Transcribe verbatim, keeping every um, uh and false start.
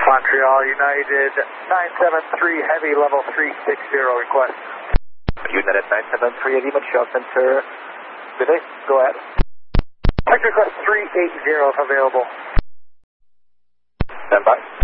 Montreal United nine seven three Heavy level three six zero request. United nine seven three Heavy Montreal Center. Good day, go ahead. Request three eight zero if available. Stand by.